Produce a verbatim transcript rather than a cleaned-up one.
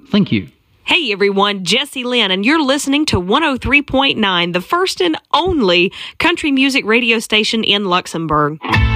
Thank you. Hey everyone, Jesse Lynn, and you're listening to one oh three point nine, the first and only country music radio station in Luxembourg.